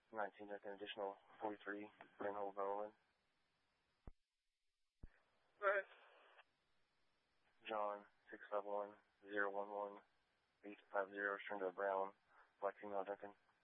19 Duncan, additional 43, Greenhold, Maryland. Right. John, 651-011-850, return to Brown, Black female Duncan.